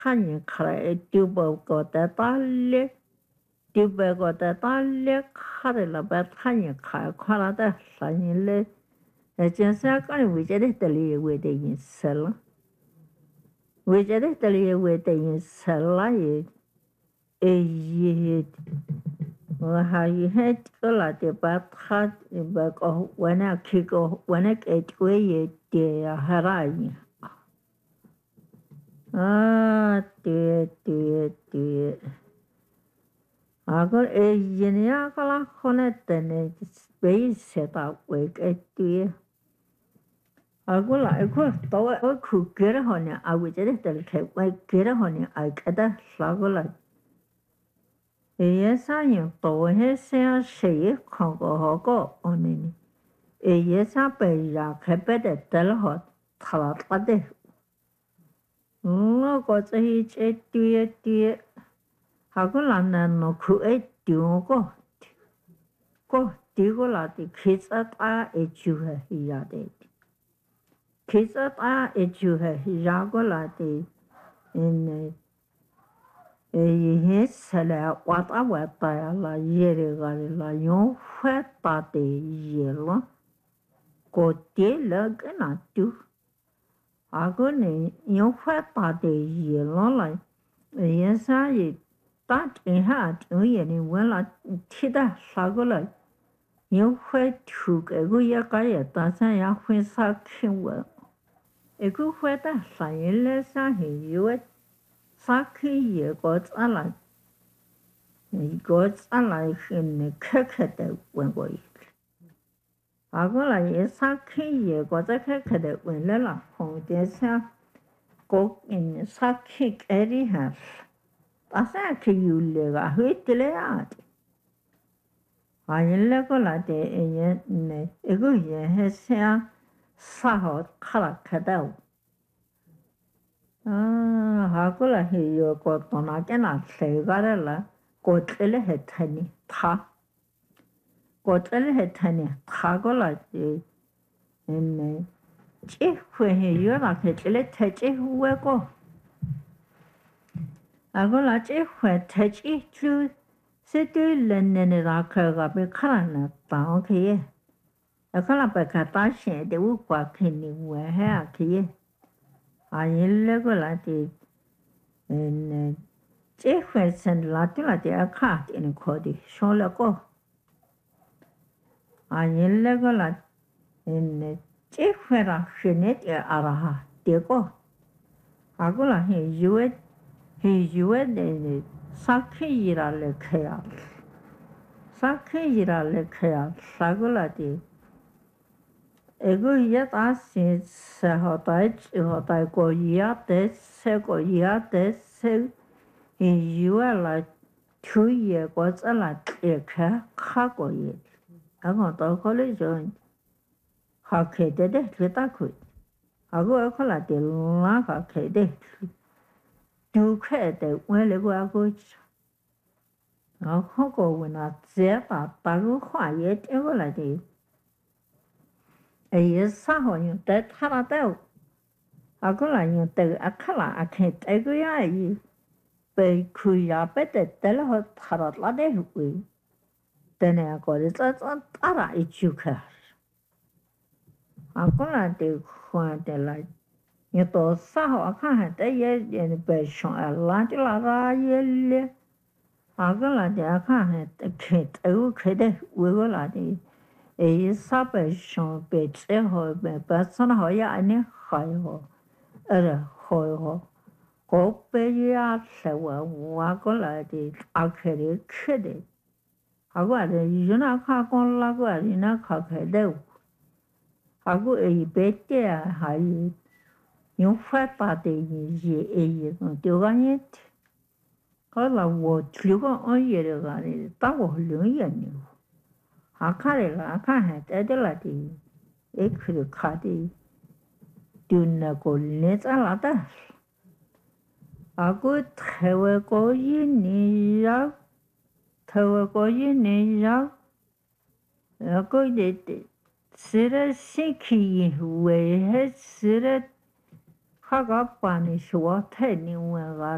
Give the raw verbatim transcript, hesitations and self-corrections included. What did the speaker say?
Khanye khare tubo ko ta talle tubo ko ta talle khare la ba khanye kha khara da sanyile e jensa ka we je de tele we de yin sel we je de tele we de yin sel la ye e ye wa ha ye het ko la de ba kha ba ko wana ki ko wana ke we ye de hara yin ah de de de Agar e yenia kala khone tene space seta wek etie. Agula eko to o ku gere hone a wejere tel ke we gere hone a kada sagula. E yesa yin to he se se khon go ho go onini. E yesa pe ya kepe de tel ho thala tade. Ngo go tse che tie tie. Agula na no ku e tiu go. Ko digo la di kitsa ta e juhe hiya de. Kitsa ta e juhe hiya go la di in e ye sele wata wata ya la yere gari la yon fwe ta de ye lo. Ko de le gana tu. Ago ne yon fwe ta de ye lo la. Ye sa ye ta tin ha tin ye ni wen la tida sa go la. Yêu khoe thu cái gu ya cái ya ta sa ya khoe sa khin wa e gu khoe ta sa yin le sa hi yu sa khi ye go tsa la ni go tsa la hin ne khe khe de wen go yi a go la ye sa khi ye go tsa khe khe de wen le la hong de sa go in sa khi ke ri ha ta sa khi yu le ga hu te le a Ayin le ko la de e ye ne e gu ye he se sa ho khala khada ah ha ko la he yo ko to na ke na se ga re la ko tle he thani tha ko tle he thani tha ko la de ne chi khwe he yo la ke tle the chi we ko a ko la chi khwe the chi chu se tu le ne ne ra kha ga be khala na ta o ke ye a khala ba ka ta shin de u kwa khin ni we he a ke ye a yin le ko la de en che khwe sen la tu la de a kha in ko di sho le ko a yin le ko la en che khwe ra shine de a ra ha de ko a ko la he yu e he yu e de sa khi yi ra le khe ya sa khi yi ra le khe ya sa ko la de ego ya ta si se ho ta chi ho ta ko ya te se ko ya te se e yu la chu ye ko tsa la e kha kha ko ye a ngo to ko le jo ha khe de de ke ta khu a go ko la de la ha khe de du khe de we le go a go a ko ko we na ze ta ta go hua ye de go la de e sa ho yu te tha ra te a ko la yu te a kha la a khe te go ya yi pe khu ya pe te te la ho tha ra la de hu te ne a ko de tsa tsa ta ra i chu kha a ko la de khwa de la yu to sa ho a kha ha te ye ye pe shon a la de la ra ye le a ko la de a kha ha te khe te u khe de we go la de e sa pe shon pe tse ho pe pa son ho ya ne khai ho er ho ho ko pe ya se wa wa ko la de a khe de khe de a ko de yu na kha kon la ko ri na kha khe de a ko e pe te a ha yi yu fa ta de yi ye e ye no de ga ye ko la wo tlu ko on ye de ga ni ta wo lu ye ni a kha le la kha ha te de la de e khu kha de tu na ko le tsa la ta a ko the we ko yi ni ya the we ko yi ni ya a ko de se re si ki we he se re kha ga pa ni shuo the ni we ga